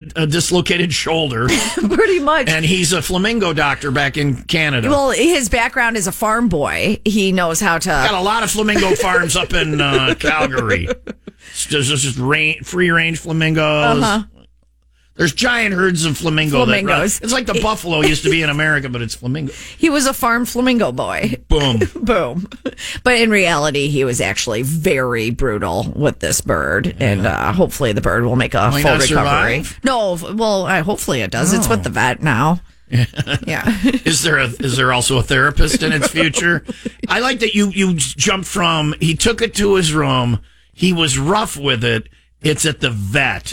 a dislocated shoulder. Pretty much. And he's a flamingo doctor back in Canada. Well, his background is a farm boy. He knows how to... Got a lot of flamingo farms up in Calgary. There's just free-range flamingos. Uh-huh. There's giant herds of flamingos. It's like the buffalo used to be in America, but it's flamingo. He was a farm flamingo boy. Boom. Boom. But in reality, he was actually very brutal with this bird. Yeah. And hopefully the bird will make a full recovery. Survive? No, well, hopefully it does. It's with the vet now. Yeah. Is there also a therapist in its future? I like that you jumped from, he took it to his room, he was rough with it, it's at the vet.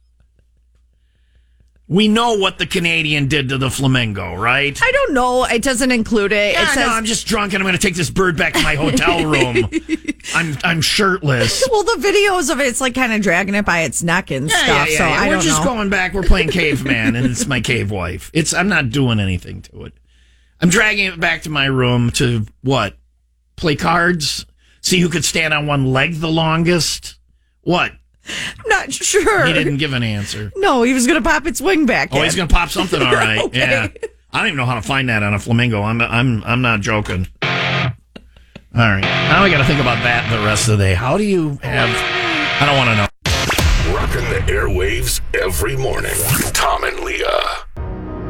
We know what the Canadian did to the flamingo, right? I don't know. It doesn't include it. Yeah, it says, no, I'm just drunk and I'm going to take this bird back to my hotel room. I'm shirtless. Well, the videos of it's like kind of dragging it by its neck and stuff. So I don't know. We're just going back. We're playing caveman, and it's my cave wife. I'm not doing anything to it. I'm dragging it back to my room to what? Play cards? See who could stand on one leg the longest? What? I'm not sure. He didn't give an answer. No, he was going to pop its wing back. Oh, he's going to pop something. All right. Okay. Yeah. I don't even know how to find that on a flamingo. I'm not joking. All right. Now I got to think about that the rest of the day. How do you have? I don't want to know. Rocking the airwaves every morning. Tom and Leah.